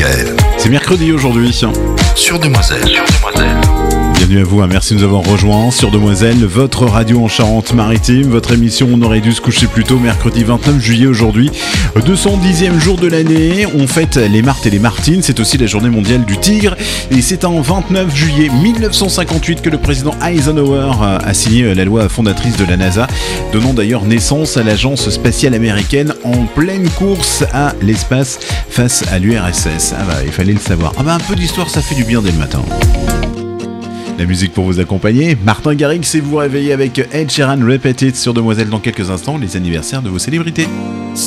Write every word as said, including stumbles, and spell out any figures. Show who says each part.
Speaker 1: Michael.
Speaker 2: C'est mercredi aujourd'hui.
Speaker 1: Sur Demoiselle. Sur Demoiselle.
Speaker 2: Bienvenue à vous, hein. Merci de nous avoir rejoints sur Demoiselle, votre radio en Charente-Maritime. Votre émission On aurait dû se coucher plus tôt, mercredi vingt-neuf juillet aujourd'hui. deux cent dixième jour de l'année, on fête les Martes et les Martines. C'est aussi la journée mondiale du tigre. Et c'est en vingt-neuf juillet mille neuf cent cinquante-huit que le président Eisenhower a signé la loi fondatrice de la NASA, donnant d'ailleurs naissance à l'agence spatiale américaine en pleine course à l'espace face à l'U R S S. Ah bah, il fallait le savoir. Ah bah, un peu d'histoire, ça fait du bien dès le matin. La musique pour vous accompagner, Martin Garrix et vous réveiller avec Ed Sheeran Repeat It sur Demoiselle dans quelques instants, les anniversaires de vos célébrités.